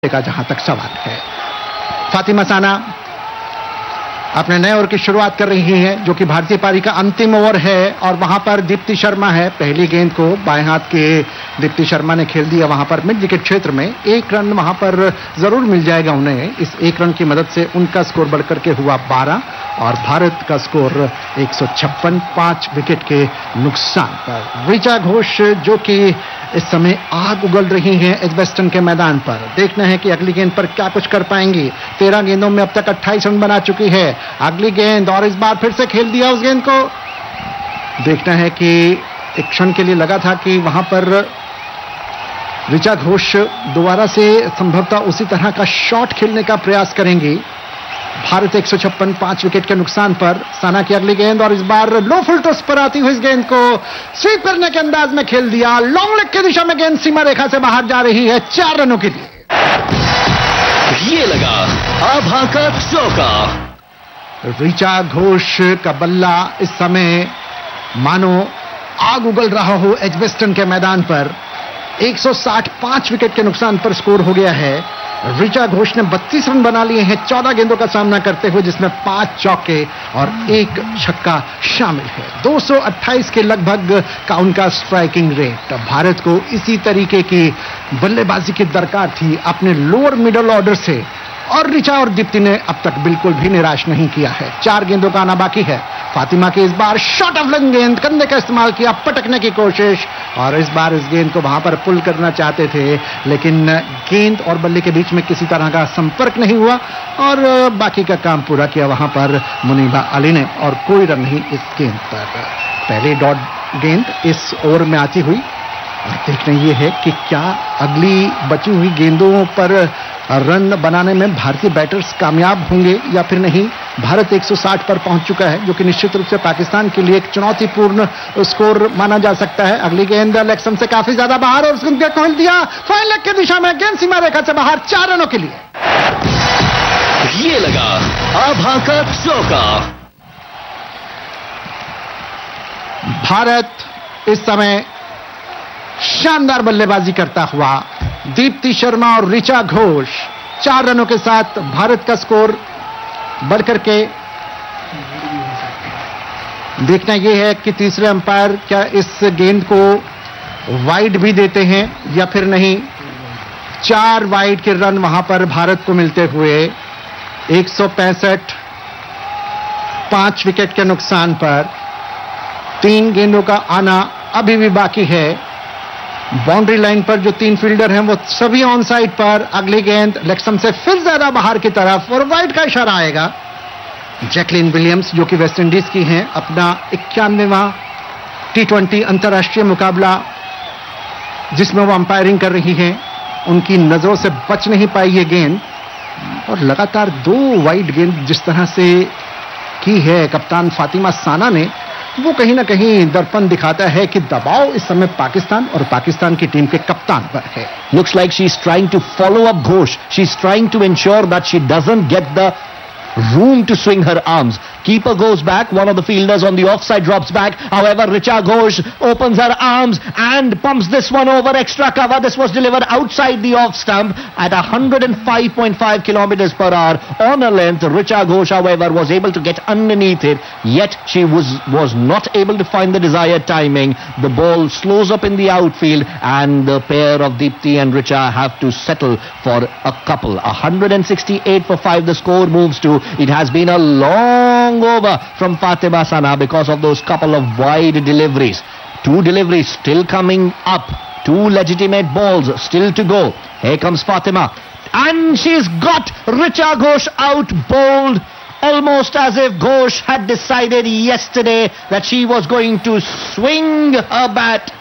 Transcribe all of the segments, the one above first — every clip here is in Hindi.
का जहां तक सवाल है। फातिमा साना अपने नए ओवर की शुरुआत कर रही है, जो कि भारतीय पारी का अंतिम ओवर है, और वहां पर दीप्ति शर्मा है। पहली गेंद को बाएं हाथ के दीप्ति शर्मा ने खेल दिया वहां पर मिड विकेट क्षेत्र में। एक रन वहां पर जरूर मिल जाएगा उन्हें। इस एक रन की मदद से उनका स्कोर बढ़कर के हुआ 12 और भारत का स्कोर 156, 5 विकेट के नुकसान पर। ऋचा घोष जो कि इस समय आग उगल रही हैं एजबेस्टन के मैदान पर। देखना है कि अगली गेंद पर क्या कुछ कर पाएंगी। 13 गेंदों में अब तक 28 रन बना चुकी है। अगली गेंद, और इस बार फिर से खेल दिया उस गेंद को। देखना है कि एक क्षण के लिए लगा था कि वहां पर ऋचा घोष दोबारा से संभवतः उसी तरह का शॉट खेलने का प्रयास करेंगी। भारत 156, 5 विकेट के नुकसान पर। साना की अगली गेंद, और इस बार लो फुल टॉस पर आती हुई इस गेंद को स्वीप करने के अंदाज में खेल दिया। लॉन्ग लेग की दिशा में गेंद सीमा रेखा से बाहर जा रही है 4 रनों के लिए। ये लगा आभा का चौका। ऋचा घोष का बल्ला इस समय मानो आग उगल रहा हो एजबेस्टन के मैदान पर। 160, 5 विकेट के नुकसान पर स्कोर हो गया है। ऋचा घोष ने 32 रन बना लिए हैं 14 गेंदों का सामना करते हुए, जिसमें 5 चौके और 1 छक्का शामिल है। 228 के लगभग का उनका स्ट्राइकिंग रेट। भारत को इसी तरीके की बल्लेबाजी की दरकार थी अपने लोअर मिडल ऑर्डर से, और ऋचा और दीप्ति ने अब तक बिल्कुल भी निराश नहीं किया है। 4 गेंदों का आना बाकी है। फातिमा की इस बार शॉट ऑफ लेंथ गेंद, कंधे का इस्तेमाल किया, पटकने की कोशिश, और इस बार इस गेंद को वहां पर पुल करना चाहते थे, लेकिन गेंद और बल्ले के बीच में किसी तरह का संपर्क नहीं हुआ, और बाकी का काम पूरा किया वहां पर मुनीबा अली ने, और कोई रन नहीं इस गेंद पर। पहली डॉट गेंद इस ओवर में आती हुई, और देखना यह है कि क्या अगली बची हुई गेंदों पर रन बनाने में भारतीय बैटर्स कामयाब होंगे या फिर नहीं। भारत 160 पर पहुंच चुका है, जो कि निश्चित रूप से पाकिस्तान के लिए एक चुनौतीपूर्ण स्कोर माना जा सकता है। अगली गेंद लेग स्टंप से काफी ज्यादा बाहर, और उसको खोल दिया फाइन लेग की दिशा में, गेंद सीमा रेखा से बाहर 4 रनों के लिए। ये लगा आभा का चौका। भारत इस समय शानदार बल्लेबाजी करता हुआ, दीप्ति शर्मा और ऋचा घोष 4 रनों के साथ भारत का स्कोर बढ़कर के। देखना यह है कि तीसरे अंपायर क्या इस गेंद को वाइड भी देते हैं या फिर नहीं। 4 वाइड के रन वहां पर भारत को मिलते हुए 165, 5 विकेट के नुकसान पर। 3 गेंदों का आना अभी भी बाकी है। बाउंड्री लाइन पर जो 3 फील्डर हैं वो सभी ऑन साइड पर। अगली गेंद लेग स्टंप से फिर ज्यादा बाहर की तरफ, और वाइड का इशारा आएगा। जैकलिन विलियम्स जो कि वेस्ट इंडीज की हैं, अपना 91वां T20 अंतर्राष्ट्रीय मुकाबला जिसमें वो अंपायरिंग कर रही हैं, उनकी नजरों से बच नहीं पाई ये गेंद, और लगातार 2 वाइड गेंद जिस तरह से की है कप्तान फातिमा साना ने, वो कहीं ना कहीं दर्पण दिखाता है कि दबाव इस समय पाकिस्तान और पाकिस्तान की टीम के कप्तान पर है। Looks like she's trying to follow up Ghosh. She's trying to ensure that she doesn't get the room to swing her arms. Keeper goes back. One of the fielders on the offside drops back. However, Richa Ghosh opens her arms and pumps this one over extra cover. This was delivered outside the off stump at 105.5 kilometers per hour on a length. Richa Ghosh, however, was able to get underneath it. Yet she was not able to find the desired timing. The ball slows up in the outfield, and the pair of Deepti and Richa have to settle for a couple. 168 for 5. The score moves to. It has been a long over from Fatima Sana because of those couple of wide deliveries. 2 deliveries still coming up. 2 legitimate balls still to go. Here comes Fatima, and she's got Richa Ghosh out bowled, almost as if Ghosh had decided yesterday that she was going to swing her bat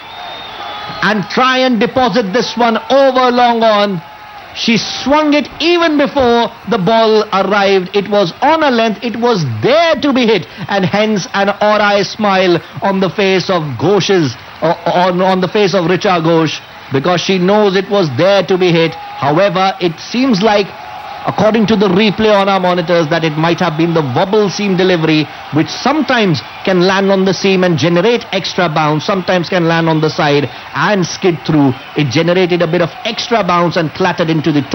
and try and deposit this one over long on. She swung it even before the ball arrived. It was on a length. It was there to be hit, and hence an awry smile on the face of Ghosh's, on the face of Richa Ghosh, because she knows it was there to be hit. However, it seems like according to the replay on our monitors, that it might have been the wobble seam delivery, which sometimes can land on the seam and generate extra bounce, sometimes can land on the side and skid through. It generated a bit of extra bounce and clattered into the top